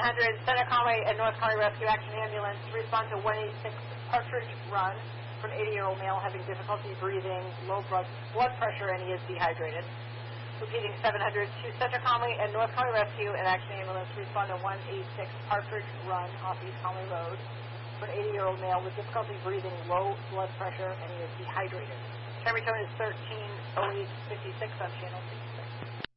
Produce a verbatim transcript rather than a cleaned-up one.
hundred, Center Conway and North Conway Rescue Action Ambulance to respond to one eighty-six Partridge Run for an eighty-year-old male having difficulty breathing, low blood, blood pressure, and he is dehydrated. Repeating seven hundred, to Center Conway and North Conway Rescue and Action Ambulance to respond to one eighty-six Partridge Run off East Conway Road for an eighty-year-old male with difficulty breathing, low blood pressure, and he is dehydrated. Time return is thirteen oh eight fifty-six on Channel two.